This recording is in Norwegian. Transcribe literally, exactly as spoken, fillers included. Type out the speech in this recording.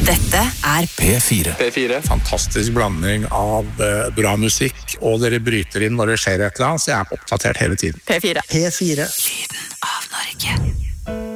Dette er P fire. P fire. Fantastisk blanding av uh, bra musikk, og dere bryter inn når det skjer et eller annet, så jeg er oppdatert hele tiden. P fire. P fire. Lyden av Norge.